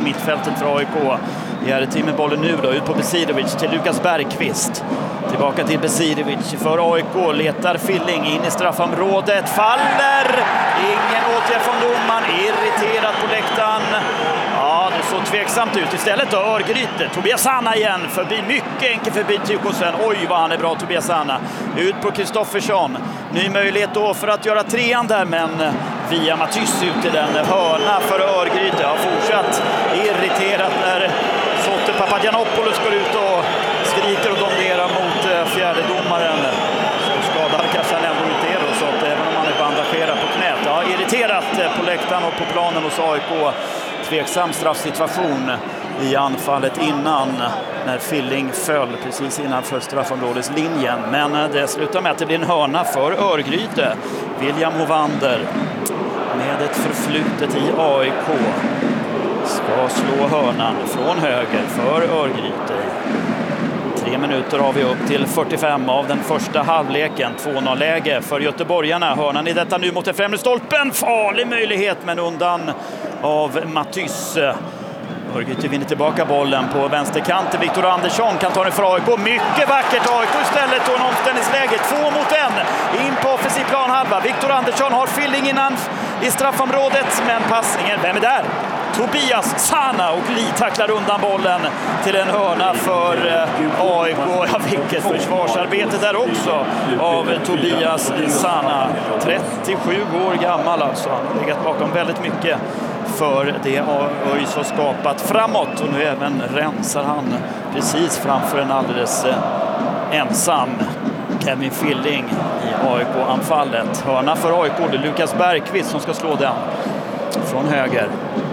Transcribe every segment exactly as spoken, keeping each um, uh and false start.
mittfältet för A I K. Järti med bollen nu då, ut på Besirovic till Lukas Bergqvist. Tillbaka till Besirovic för A I K, letar Filling in i straffområdet, faller! Ingen åtgärd från domaren, irriterad på läktaren. Ja, det såg tveksamt ut. Istället då Örgryte, Tobias Sanna igen, förbi, mycket enkelt förbi Tykosen. Oj vad han är bra, Tobias Sanna. Ut på Kristoffersson. Ny möjlighet då för att göra trean där, men via Matys ut till den hörna för Örgryte. Har fortsatt irriterat när Sotte Papagiannopoulos går ut och skriker och domderar mot fjärdedomaren. Så skadar kanske han ändå ut er och så att även om han är bandagerad på knät. Ja, irriterat på läktaren och på planen hos A I K. Tveksam straffsituation i anfallet innan när Filling föll precis innanför straffområdeslinjen. Men det slutar med att det blir en hörna för Örgryte. William Hovander med ett förflutet i A I K ska slå hörnan från höger för Örgryte. Tre minuter har vi upp till fyrtiofem av den första halvleken. två noll-läge för göteborgarna. Hörnan i detta nu mot den främre stolpen. Farlig möjlighet men undan av Matys. Örgryte vinner tillbaka bollen på vänsterkanten. Viktor Andersson kan ta den för A I K. Mycket vackert A I K istället och en omställningsläge. Två mot en. In på offensiv planhalva. Viktor Andersson har Filling innan i straffområdet. Men passningen, vem är där? Tobias Sanna och Li tacklar undan bollen till en hörna för A I K. Ja, vilket försvarsarbete där också av Tobias Sanna. trettiosju år gammal alltså. Han har legat bakom väldigt mycket för det ÖIS har skapat framåt. Och nu även rensar han precis framför en alldeles ensam Kevin Filling i A I K-anfallet. Hörna för A I K, det är Lukas Bergqvist som ska slå den från höger.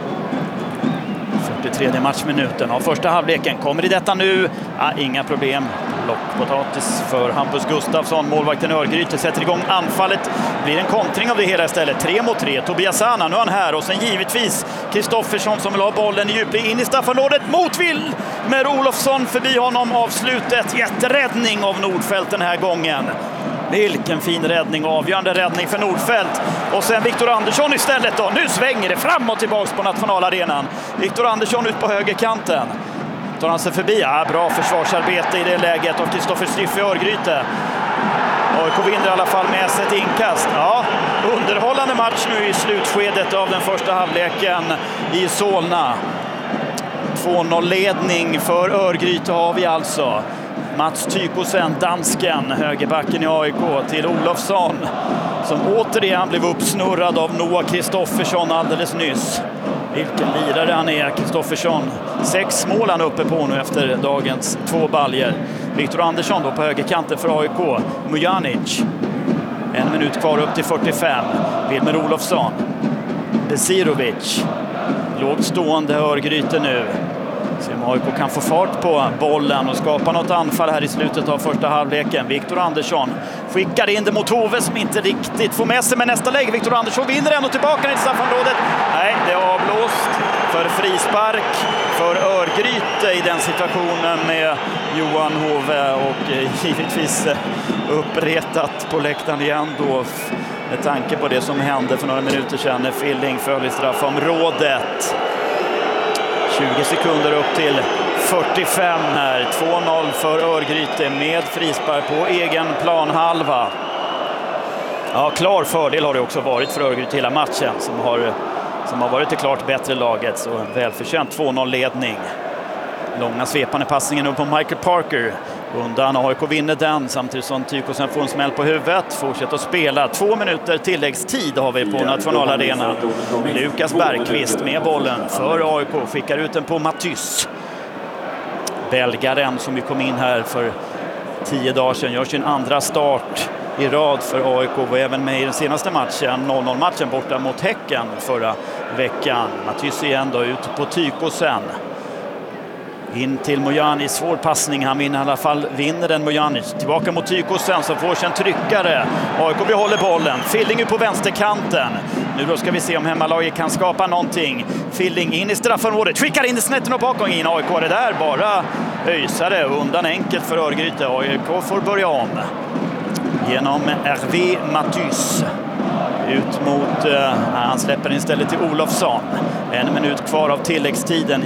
fyrtiotredje matchminuten av första halvleken kommer i detta nu. Ah, inga problem. Lockpotatis för Hampus Gustafsson. Målvakten Örgryte sätter igång anfallet. Blir en kontring av det hela istället. Tre mot tre. Tobias Sanna, nu är han här. Och sen givetvis Kristoffersson som vill ha bollen i djupled in i straffområdet. Motvill med Olofsson förbi honom. Avslutet. Jätteräddning av Nordfeldt den här gången. Vilken fin räddning, avgörande räddning för Nordfeldt. Och sen Viktor Andersson istället då. Nu svänger det fram och tillbaks på nationalarenan. Viktor Andersson ut på högerkanten. Tar han sig förbi. Ja, bra försvarsarbete i det läget av Kristoffer Striff i Örgryte. A I K vinner i alla fall med ett inkast. Ja, underhållande match nu i slutskedet av den första halvleken i Solna. två noll-ledning för Örgryte har vi alltså. Mats Tykosen, dansken, högerbacken i A I K till Olofsson som återigen blev uppsnurrad av Noah Kristoffersson alldeles nyss. Vilken lirare han är, Kristoffersson. Sex mål han uppe på nu efter dagens två baljer. Viktor Andersson då på högerkanten för A I K. Mujanic. En minut kvar upp till fyrtiofem. Wilmer Olofsson. Besirovic. Lågt stående Örgryte nu. Se om A I K kan få fart på bollen och skapa något anfall här i slutet av första halvleken. Viktor Andersson skickar in det mot Hove som inte riktigt får med sig med nästa läge. Viktor Andersson vinner ändå tillbaka i straffområdet. Nej, det är avblåst för frispark för Örgryte i den situationen med Johan Hove och givetvis uppretat på läktaren igen då med tanke på det som hände för några minuter sedan när Filling föll i straffområdet. tjugo sekunder upp till fyrtiofem här. två noll för Örgryte med frispark på egen planhalva. Ja, klar fördel har det också varit för Örgryte hela matchen som har, som har varit det klart bättre laget. Så en välförtjänt två noll-ledning. Långa svepande passningen upp på Michael Parker. Undan A I K vinner den samtidigt som Tykosen får en smäll på huvudet. Fortsätter att spela. Två minuter tilläggstid har vi på nationalarenan. Lukas Bergqvist med bollen för A I K. Skickar ut den på Matys. Belgaren som ju kom in här för tio dagar sedan gör sin andra start i rad för A I K. Och även med i den senaste matchen, noll noll-matchen borta mot Häcken förra veckan. Matys igen då ut på Tykosen. In till Mojani, svår passning, han vinner i alla fall, vinner den Mojanic. Tillbaka mot Tykosen som får sig en tryckare. A I K behåller bollen, Filling på vänsterkanten. Nu då ska vi se om hemmalaget kan skapa någonting. Filling in i straffområdet, skickar in i snetten och bakom in. A I K är det där, bara ösare undan enkelt för Örgryte. A I K får börja om. Genom R V Matys. Ut mot, uh, han släpper istället till Olofsson. En minut kvar av tilläggstiden.